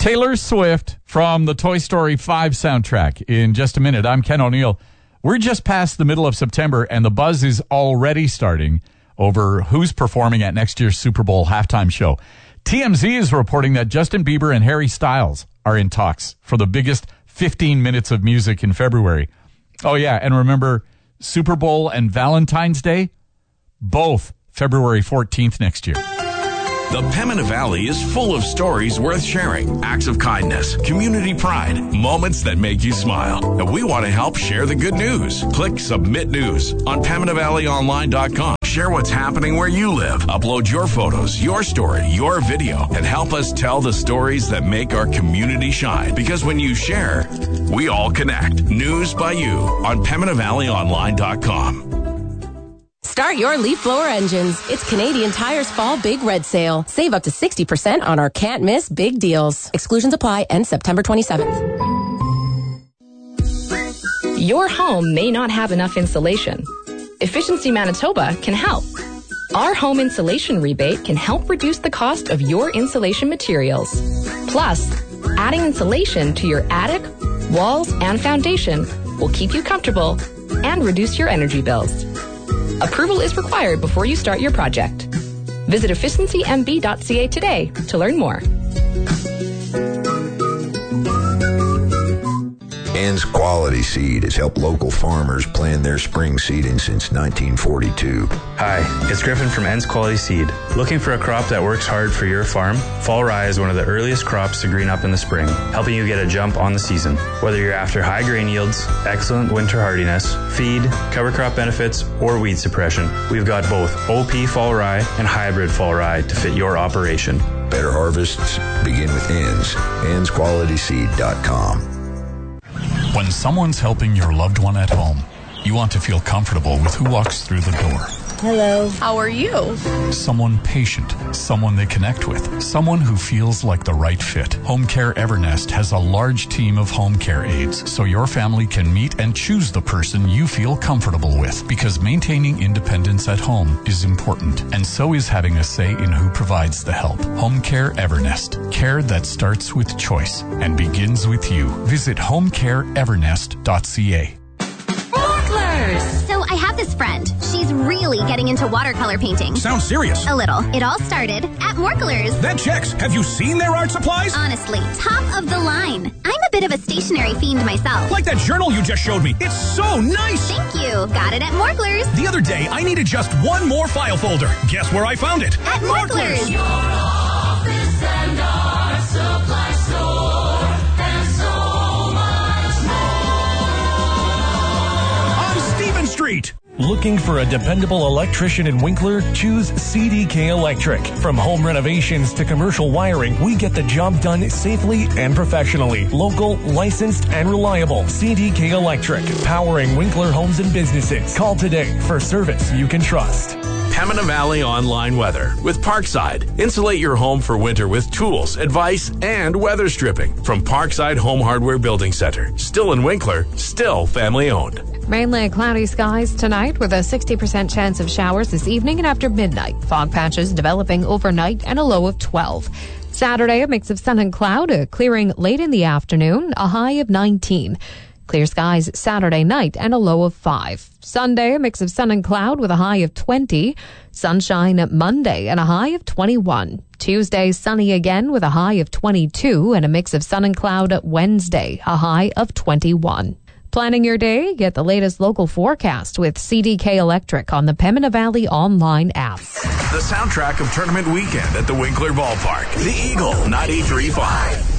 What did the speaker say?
Taylor Swift from the Toy Story 5 soundtrack in just a minute. I'm Ken O'Neill. We're just past the middle of September, and the buzz is already starting over who's performing at next year's Super Bowl halftime show. TMZ is reporting that Justin Bieber and Harry Styles are in talks for the biggest 15 minutes of music in February. Oh, yeah, and remember, Super Bowl and Valentine's Day, both February 14th next year. The Pembina Valley is full of stories worth sharing, acts of kindness, community pride, moments that make you smile. And we want to help share the good news. Click Submit News on PembinaValleyOnline.com. Share what's happening where you live. Upload your photos, your story, your video, and help us tell the stories that make our community shine. Because when you share, we all connect. News by you on PembinaValleyOnline.com. Start your leaf blower engines. It's Canadian Tire's Fall Big Red Sale. Save up to 60% on our can't miss big deals. Exclusions apply. End September 27th. Your home may not have enough insulation. Efficiency Manitoba can help. Our home insulation rebate can help reduce the cost of your insulation materials. Plus, adding insulation to your attic, walls, and foundation will keep you comfortable and reduce your energy bills. Approval is required before you start your project. Visit efficiencymb.ca today to learn more. Ann's Quality Seed has helped local farmers plan their spring seeding since 1942. Hi, it's Griffin from Ann's Quality Seed. Looking for a crop that works hard for your farm? Fall rye is one of the earliest crops to green up in the spring, helping you get a jump on the season. Whether you're after high grain yields, excellent winter hardiness, feed, cover crop benefits, or weed suppression, we've got both OP fall rye and hybrid fall rye to fit your operation. Better harvests begin with Ann's. Ann'sQualitySeed.com. When someone's helping your loved one at home, you want to feel comfortable with who walks through the door. Hello. How are you? Someone patient, someone they connect with, someone who feels like the right fit. Home Care Evernest has a large team of home care aides, so your family can meet and choose the person you feel comfortable with, because maintaining independence at home is important, and so is having a say in who provides the help. Home Care Evernest, care that starts with choice and begins with you. Visit homecareevernest.ca. So I have this friend. She's really getting into watercolor painting. Sounds serious. A little. It all started at Morklers. That checks. Have you seen their art supplies? Honestly, top of the line. I'm a bit of a stationery fiend myself. Like that journal you just showed me. It's so nice. Thank you. Got it at Morklers. The other day, I needed just one more file folder. Guess where I found it? At Morklers. Your office and art supply store, and so much more. On Stephen Street. Looking for a dependable electrician in Winkler? Choose CDK Electric. From home renovations to commercial wiring, we get the job done safely and professionally. Local, licensed, and reliable. CDK Electric, powering Winkler homes and businesses. Call today for service you can trust. Pembina Valley Online Weather with Parkside. Insulate your home for winter with tools, advice, and weather stripping from Parkside Home Hardware Building Center. Still in Winkler, still family owned. Mainly cloudy skies tonight with a 60% chance of showers this evening and after midnight. Fog patches developing overnight and a low of 12. Saturday, a mix of sun and cloud, a clearing late in the afternoon, a high of 19. Clear skies Saturday night and a low of 5. Sunday, a mix of sun and cloud with a high of 20. Sunshine Monday and a high of 21. Tuesday, sunny again with a high of 22 and a mix of sun and cloud Wednesday, a high of 21. Planning your day? Get the latest local forecast with CDK Electric on the Pembina Valley online app. The soundtrack of tournament weekend at the Winkler Ballpark. The Eagle 93.5.